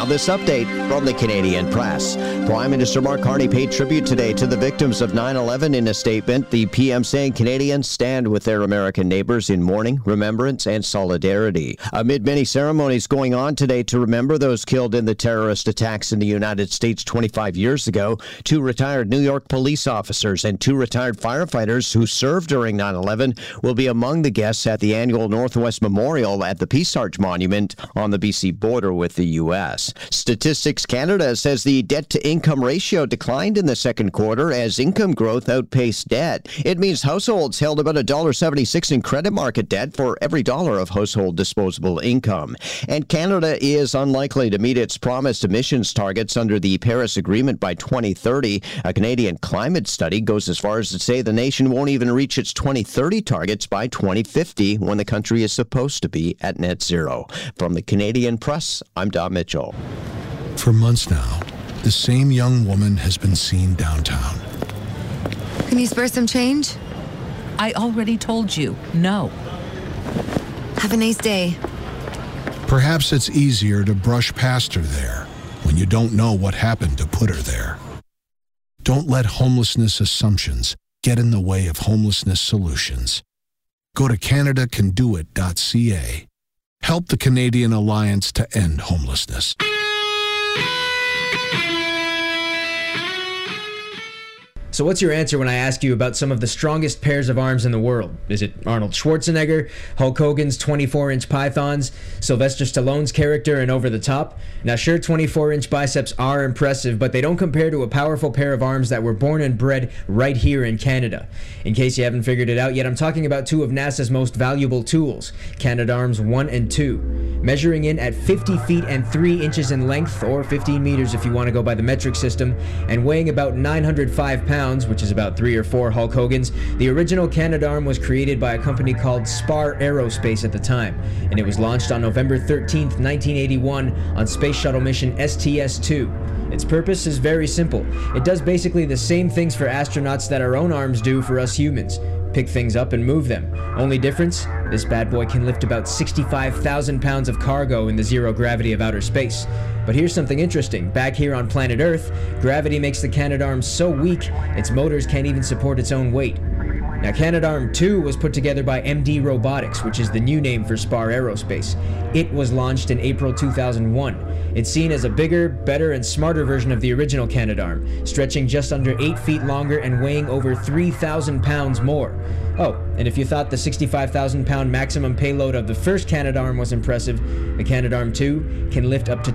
this update from the Canadian Press. Prime Minister Mark Carney paid tribute today to the victims of 9/11 in a statement. The PM saying Canadians stand with their American neighbors in mourning, remembrance, and solidarity. Amid many ceremonies going on today to remember those killed in the terrorist attacks in the United States 25 years ago, 2 retired New York police officers and 2 retired firefighters who served during 9/11 will be among the guests at the annual Northwest Memorial at the Peace Arch Monument on the BC border with the U.S. Statistics Canada says the debt-to-income ratio declined in the second quarter as income growth outpaced debt. It means households held about $1.76 in credit market debt for every dollar of household disposable income. And Canada is unlikely to meet its promised emissions targets under the Paris Agreement by 2030. A Canadian climate study goes as far as to say the nation won't even reach its 2030 targets by 2050 when the country is supposed to be at net zero. From the Canadian Press, I'm Don Mitchell. For months now, the same young woman has been seen downtown. Can you spare some change? I already told you, no. Have a nice day. Perhaps it's easier to brush past her there when you don't know what happened to put her there. Don't let homelessness assumptions get in the way of homelessness solutions. Go to CanadaCanDoIt.ca. Help the Canadian Alliance to End Homelessness. So what's your answer when I ask you about some of the strongest pairs of arms in the world? Is it Arnold Schwarzenegger, Hulk Hogan's 24-inch pythons, Sylvester Stallone's character in Over the Top? Now sure, 24-inch biceps are impressive, but they don't compare to a powerful pair of arms that were born and bred right here in Canada. In case you haven't figured it out yet, I'm talking about 2 of NASA's most valuable tools, Canadarms1 and 2. Measuring in at 50 feet and 3 inches in length, or 15 meters if you want to go by the metric system, and weighing about 905 pounds, which is about 3 or 4 Hulk Hogan's, the original Canadarm was created by a company called Spar Aerospace at the time, and it was launched on November 13th, 1981 on Space Shuttle mission STS-2. Its purpose is very simple. It does basically the same things for astronauts that our own arms do for us humans. Pick things up and move them. Only difference? This bad boy can lift about 65,000 pounds of cargo in the zero gravity of outer space. But here's something interesting. Back here on planet Earth, gravity makes the Canadarm so weak, its motors can't even support its own weight. Now, Canadarm2 was put together by MD Robotics, which is the new name for Spar Aerospace. It was launched in April 2001. It's seen as a bigger, better, and smarter version of the original Canadarm, stretching just under 8 feet longer and weighing over 3,000 pounds more. Oh, and if you thought the 65,000 pound maximum payload of the first Canadarm was impressive, the Canadarm2 can lift up to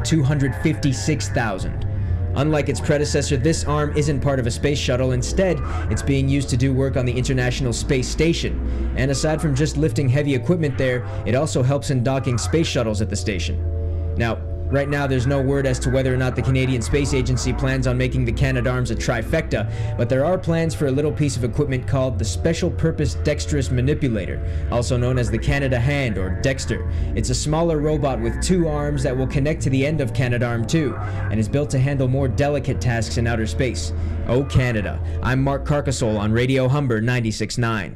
256,000. Unlike its predecessor, this arm isn't part of a space shuttle. Instead, it's being used to do work on the International Space Station. And aside from just lifting heavy equipment there, it also helps in docking space shuttles at the station. Now, right now there's no word as to whether or not the Canadian Space Agency plans on making the Canadarms a trifecta, but there are plans for a little piece of equipment called the Special Purpose Dexterous Manipulator, also known as the Canada Hand, or Dexter. It's a smaller robot with 2 arms that will connect to the end of Canadarm2, and is built to handle more delicate tasks in outer space. Oh Canada. I'm Mark Carcassole on Radio Humber 96.9.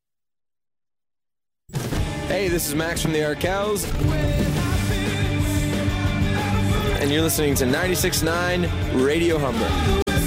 Hey, this is Max from the Arkells, and you're listening to 96.9 Radio Humber.